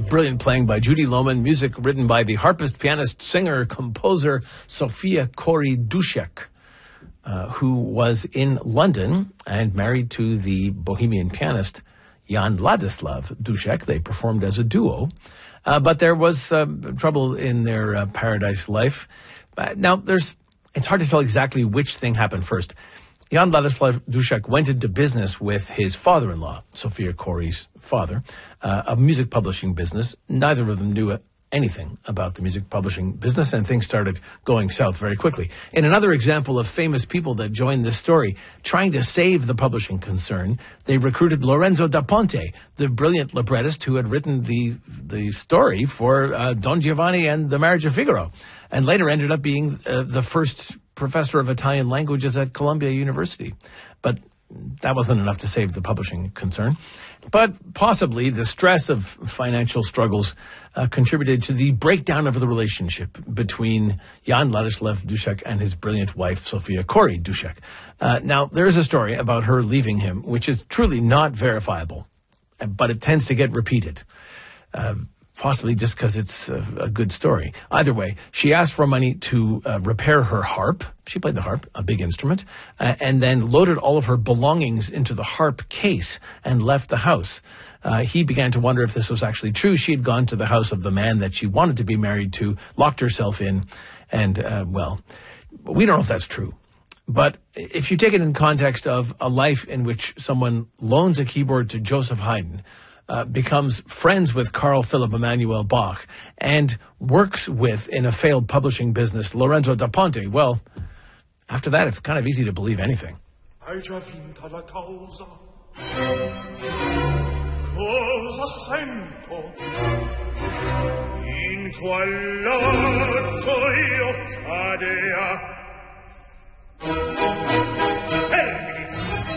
brilliant playing by Judy Lohman, music written by the harpist, pianist, singer, composer Sofia Kori-Duszek, who was in London and married to the Bohemian pianist Jan Ladislav Duszek. They performed as a duo, but there was trouble in their paradise life. Now, it's hard to tell exactly which thing happened first. Jan Ladislav Duszek went into business with his father-in-law, Sofia Kori's father, a music publishing business. Neither of them knew anything about the music publishing business, and things started going south very quickly. In another example of famous people that joined this story, trying to save the publishing concern, they recruited Lorenzo da Ponte, the brilliant librettist who had written the story for Don Giovanni and The Marriage of Figaro, and later ended up being the first professor of Italian languages at Columbia University. But that wasn't enough to save the publishing concern. But possibly the stress of financial struggles contributed to the breakdown of the relationship between Jan Ladislav Duszek and his brilliant wife, Sofia Kori-Duszek. Now, there is a story about her leaving him, which is truly not verifiable, but it tends to get repeated. Possibly just because it's a good story. Either way, she asked for money to repair her harp. She played the harp, a big instrument, and then loaded all of her belongings into the harp case and left the house. He began to wonder if this was actually true. She had gone to the house of the man that she wanted to be married to, locked herself in, and, well, we don't know if that's true. But if you take it in context of a life in which someone loans a keyboard to Joseph Haydn, becomes friends with Carl Philipp Emanuel Bach, and works with, in a failed publishing business, Lorenzo da Ponte, well, after that, it's kind of easy to believe anything. Hai già vinta la causa? Cosa sento? In qual laccio io cadea